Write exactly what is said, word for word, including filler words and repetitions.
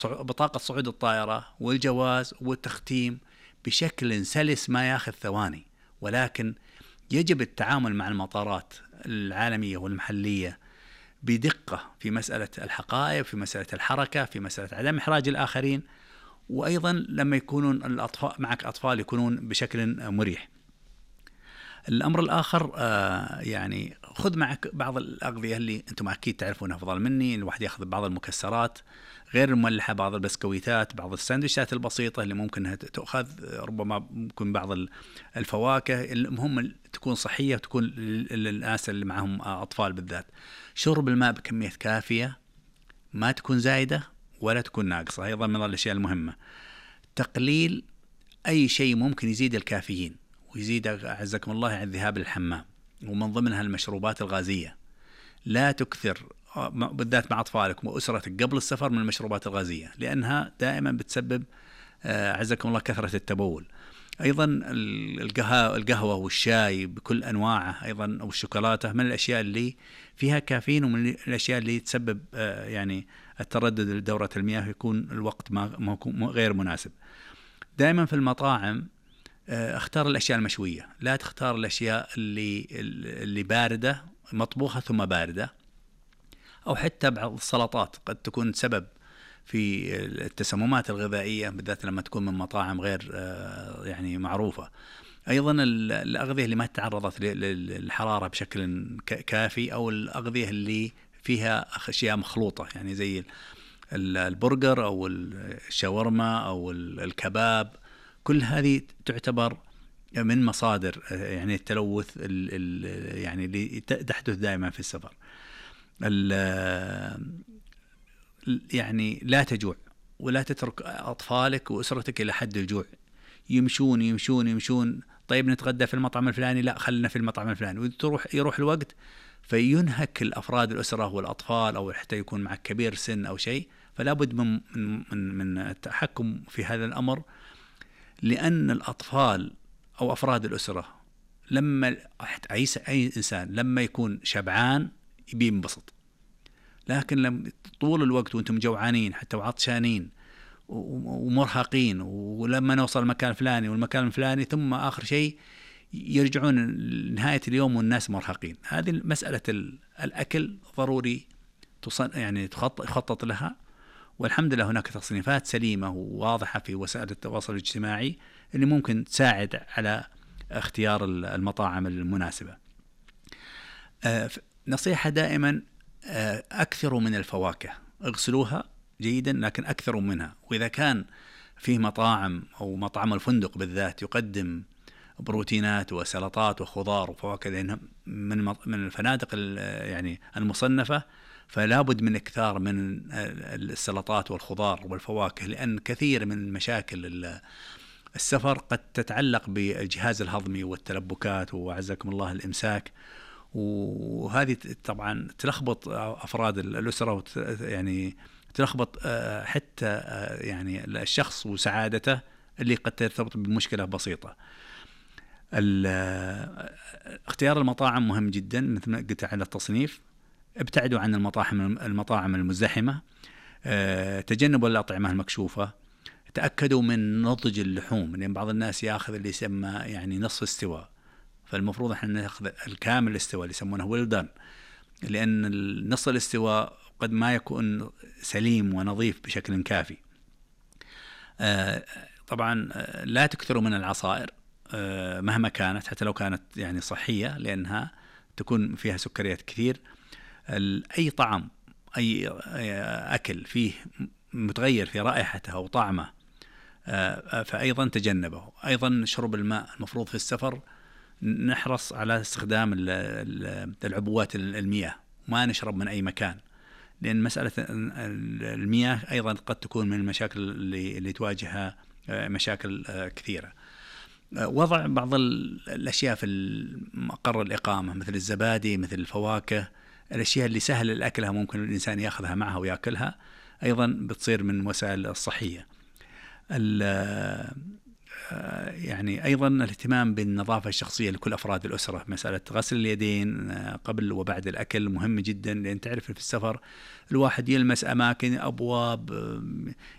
بطاقة صعود الطائرة والجواز والتختيم بشكل سلس ما ياخذ ثواني، ولكن يجب التعامل مع المطارات العالمية والمحلية بدقة في مسألة الحقائب، في مسألة الحركة، في مسألة عدم إحراج الآخرين، وأيضا لما يكونون الأطفال معك أطفال يكونون بشكل مريح. الأمر الآخر آه يعني خذ معك بعض الأغذية اللي أنتم أكيد تعرفونها أفضل مني. الواحد يأخذ بعض المكسرات غير المملحة، بعض البسكويتات، بعض الساندويشات البسيطة اللي ممكن تأخذ، ربما ممكن بعض الفواكه، المهم تكون صحية وتكون للناس اللي معهم أطفال بالذات. شرب الماء بكمية كافية، ما تكون زايدة ولا تكون ناقصة، أيضا من الأشياء المهمة. تقليل أي شيء ممكن يزيد الكافيين ويزيد أعزكم الله عن الذهاب للحمام، ومن ضمنها المشروبات الغازية. لا تكثر بالذات مع أطفالك وأسرتك قبل السفر من المشروبات الغازية، لأنها دائما بتسبب أعزكم الله كثرة التبول. أيضا القهوة والشاي بكل أنواعه أيضا أو الشوكولاتة من الأشياء اللي فيها كافيين، ومن الأشياء اللي تسبب يعني التردد لدورة المياه، يكون الوقت ما غير مناسب. دائما في المطاعم اختار الأشياء المشوية، لا تختار الأشياء اللي اللي باردة مطبوخة ثم باردة، أو حتى بعض السلطات قد تكون سبب في التسممات الغذائية، بالذات لما تكون من مطاعم غير يعني معروفة. أيضا الأغذية اللي ما تعرضت للحرارة بشكل كافي، أو الأغذية اللي فيها أشياء مخلوطة، يعني زي البرجر أو الشاورما أو الكباب، كل هذه تعتبر من مصادر يعني التلوث يعني اللي تحدث دائما في السفر. يعني لا تجوع، ولا تترك أطفالك وأسرتك إلى حد الجوع، يمشون يمشون يمشون طيب نتغدى في المطعم الفلاني، لا خلنا في المطعم الفلاني، وتروح يروح الوقت فينهك الأفراد الأسرة والأطفال، أو حتى يكون معك كبير سن أو شيء. فلا بد من من من التحكم في هذا الأمر، لأن الأطفال أو أفراد الأسرة لما أي أي إنسان لما يكون شبعان بينبسط، لكن لما طول الوقت وأنتم جوعانين حتى وعطشانين ومرهقين، ولما نوصل المكان الفلاني والمكان الفلاني، ثم آخر شيء يرجعون نهاية اليوم والناس مرهقين. هذه مسألة الأكل ضروري يعني تخطط لها، والحمد لله هناك تصنيفات سليمة وواضحة في وسائل التواصل الاجتماعي اللي ممكن تساعد على اختيار المطاعم المناسبة. نصيحة دائما أكثروا من الفواكه، اغسلوها جيدا لكن أكثروا منها. وإذا كان فيه مطاعم أو مطعم الفندق بالذات يقدم بروتينات وسلطات وخضار وفواكه لأنها من من الفنادق يعني المصنفة، فلا بد من إكثار من السلطات والخضار والفواكه، لأن كثير من مشاكل السفر قد تتعلق بالجهاز الهضمي والتلبكات وعزكم الله الإمساك، وهذه طبعا تلخبط أفراد الأسرة، يعني تلخبط حتى يعني الشخص وسعادته اللي قد ترتبط بمشكلة بسيطة. اختيار المطاعم مهم جدا مثل ما قلت على التصنيف. ابتعدوا عن المطاعم المطاعم المزدحمة، تجنبوا الأطعمة المكشوفة، تأكدوا من نضج اللحوم، لأن بعض الناس يأخذ اللي يسمى يعني نصف استواء، فالمفروض احنا ناخذ الكامل الاستواء اللي يسمونه ويلدان، لأن نصف الاستواء قد ما يكون سليم ونظيف بشكل كافي. طبعا لا تكثروا من العصائر مهما كانت، حتى لو كانت يعني صحية، لأنها تكون فيها سكريات كثير. أي طعم أي أكل فيه متغير في رائحته أو طعمه فأيضا تجنبه. أيضا شرب الماء، المفروض في السفر نحرص على استخدام العبوات المياه، ما نشرب من أي مكان، لأن مسألة المياه أيضا قد تكون من المشاكل اللي, اللي تواجهها مشاكل كثيرة. وضع بعض الأشياء في مقر الإقامة مثل الزبادي، مثل الفواكه، الأشياء اللي سهل الأكلها ممكن الإنسان يأخذها معها ويأكلها، أيضا بتصير من وسائل الصحية. يعني أيضا الاهتمام بالنظافة الشخصية لكل أفراد الأسرة، مسألة غسل اليدين قبل وبعد الأكل مهم جدا، لأن تعرف في السفر الواحد يلمس أماكن، أبواب،